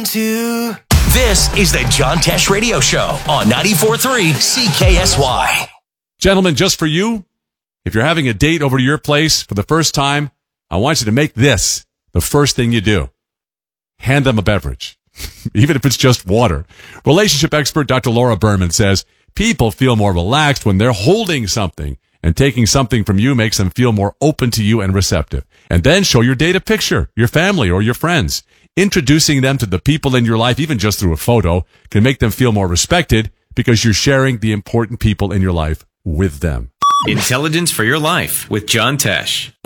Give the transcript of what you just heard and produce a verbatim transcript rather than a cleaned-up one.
Two. This is the John Tesh Radio Show on ninety-four point three C K S Y. Gentlemen, just for you, if you're having a date over to your place for the first time, I want you to make this the first thing you do. Hand them a beverage, even if it's just water. Relationship expert Doctor Laura Berman says people feel more relaxed when they're holding something, and taking something from you makes them feel more open to you and receptive. And then show your date a picture, your family or your friends. Introducing them to the people in your life, even just through a photo, can make them feel more respected because you're sharing the important people in your life with them. Intelligence for your life with John Tesh.